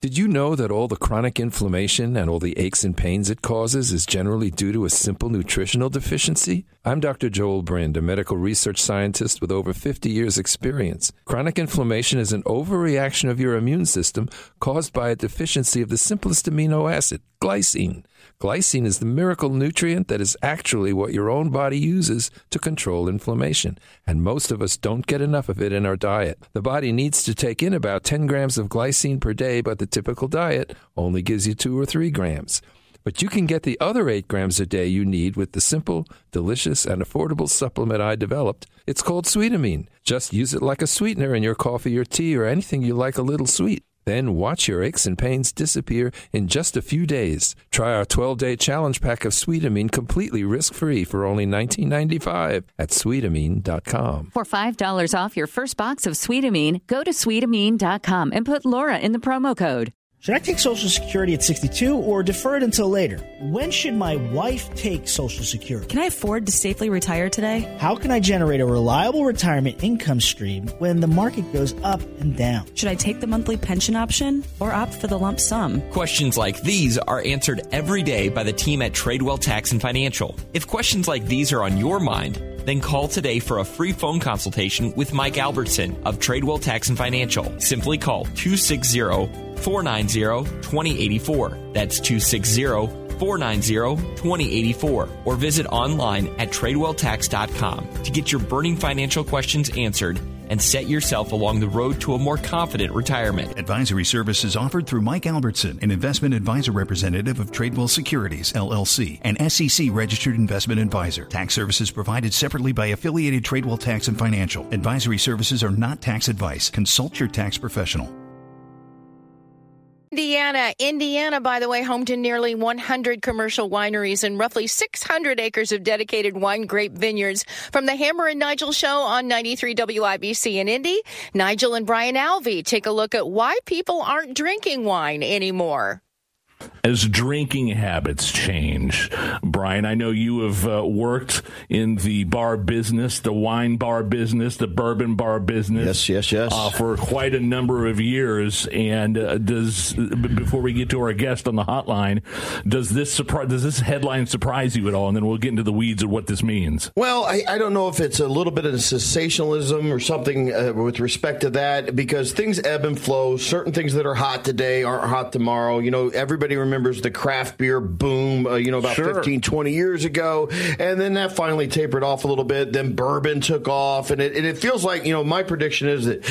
Did you know that all the chronic inflammation and all the aches and pains it causes is generally due to a simple nutritional deficiency? I'm Dr. Joel Brind, a medical research scientist with over 50 years' experience. Chronic inflammation is an overreaction of your immune system caused by a deficiency of the simplest amino acid, glycine. Glycine is the miracle nutrient that is actually what your own body uses to control inflammation, and most of us don't get enough of it in our diet. The body needs to take in about 10 grams of glycine per day, but the typical diet only gives you 2 or 3 grams. But you can get the other 8 grams a day you need with the simple, delicious, and affordable supplement I developed. It's called Sweetamine. Just use it like a sweetener in your coffee or tea or anything you like a little sweet. Then watch your aches and pains disappear in just a few days. Try our 12-day challenge pack of Sweetamine completely risk-free for only $19.95 at Sweetamine.com. For $5 off your first box of Sweetamine, go to Sweetamine.com and put Laura in the promo code. Should I take Social Security at 62 or defer it until later? When should my wife take Social Security? Can I afford to safely retire today? How can I generate a reliable retirement income stream when the market goes up and down? Should I take the monthly pension option or opt for the lump sum? Questions like these are answered every day by the team at Tradewell Tax and Financial. If questions like these are on your mind, then call today for a free phone consultation with Mike Albertson of Tradewell Tax and Financial. Simply call 260-490-2084. That's 260-490-2084. Or visit online at TradewellTax.com to get your burning financial questions answered and set yourself along the road to a more confident retirement. Advisory services offered through Mike Albertson, an investment advisor representative of Tradewell Securities, LLC, an SEC-registered investment advisor. Tax services provided separately by affiliated Tradewell Tax and Financial. Advisory services are not tax advice. Consult your tax professional. Indiana, by the way, home to nearly 100 commercial wineries and roughly 600 acres of dedicated wine grape vineyards. From the Hammer and Nigel show on 93 WIBC in Indy, Nigel and Brian Alvey take a look at why people aren't drinking wine anymore. As drinking habits change, Brian, I know you have worked in the bar business, the wine bar business, the bourbon bar business. Yes. For quite a number of years. And before we get to our guest on the hotline, does this headline surprise you at all? And then we'll get into the weeds of what this means. Well, I don't know if it's a little bit of sensationalism or something with respect to that, because things ebb and flow. Certain things that are hot today aren't hot tomorrow. You know, everybody remembers the craft beer boom, about 15, 20 years ago. And then that finally tapered off a little bit. Then bourbon took off. And it feels like, my prediction is that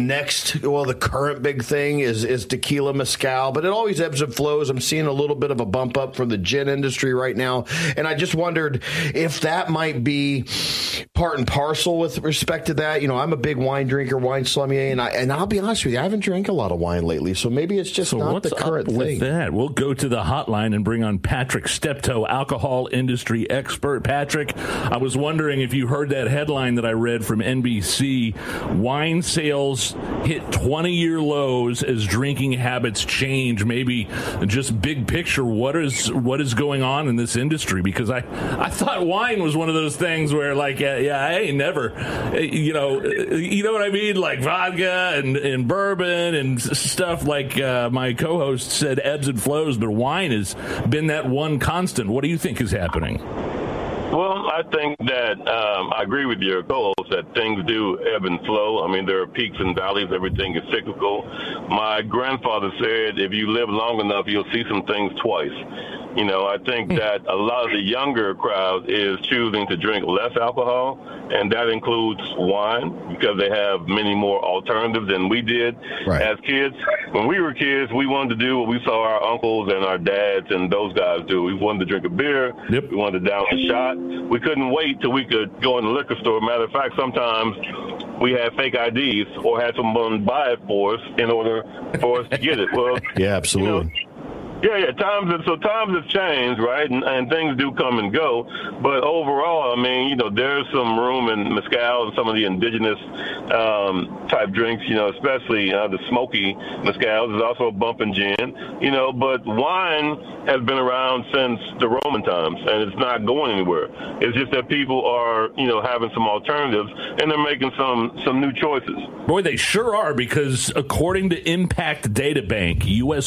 the current big thing is tequila mezcal. But it always ebbs and flows. I'm seeing a little bit of a bump up from the gin industry right now. And I just wondered if that might be part and parcel with respect to that. I'm a big wine drinker, wine sommelier. And I'll be honest with you, I haven't drank a lot of wine lately. So maybe it's just not the current thing. With that, we'll go to the hotline and bring on Patrick Steptoe, alcohol industry expert. Patrick, I was wondering if you heard that headline that I read from NBC. Wine sales hit 20-year lows as drinking habits change. Maybe just big picture, what is going on in this industry? Because I thought wine was one of those things where, like, I ain't never, you know what I mean? Like vodka and bourbon and stuff, like my co-host said, ebbs and flows. But wine has been that one constant. What do you think is happening? Well, I think that I agree with your co-host that things do ebb and flow. I mean, there are peaks and valleys. Everything is cyclical. My grandfather said, if you live long enough, you'll see some things twice. I think that a lot of the younger crowd is choosing to drink less alcohol, and that includes wine, because they have many more alternatives than we did as kids. When we were kids, we wanted to do what we saw our uncles and our dads and those guys do. We wanted to drink a beer. Yep. We wanted to down a shot. We couldn't wait till we could go in the liquor store. Matter of fact, sometimes we had fake IDs or had someone buy it for us in order for us to get it. Well, yeah, absolutely. Times have changed, right? And things do come and go. But overall, I mean, there's some room in mezcal and some of the indigenous type drinks, especially the smoky mezcal. There's also a bump in gin, but wine has been around since the Roman times, and it's not going anywhere. It's just that people are, having some alternatives, and they're making some new choices. Boy, they sure are, because according to Impact Data Bank, U.S.